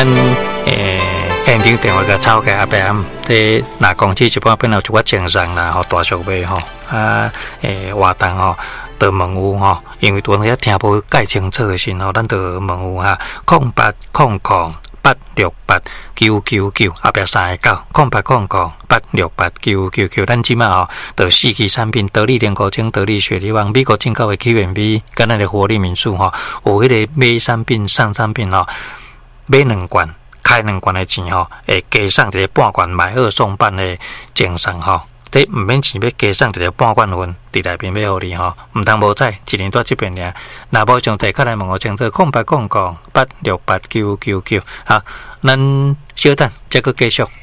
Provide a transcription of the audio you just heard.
咱现场电话甲吵架阿伯暗，这若公司一般变有一寡精神啦，吼大俗话吼活动吼。就问有吼，因为当时听无解清楚的时候，咱就问有哈0800868999后壁3个9 0800868999，咱即马吼，就4期产品，得力莲果精、得力雪梨王、美国进口的 Q&B， 跟咱的活力民宿吼，有迄个买产品、送产品吼，买2罐，开2罐的钱吼，会加送一个半罐买2送半的精神吼。这毋免钱，要加送一个半罐份伫内面要互你吼，毋通无彩，一年带这边尔。若无上题，较来问我清楚，0800868999。好，咱小等，再个继续。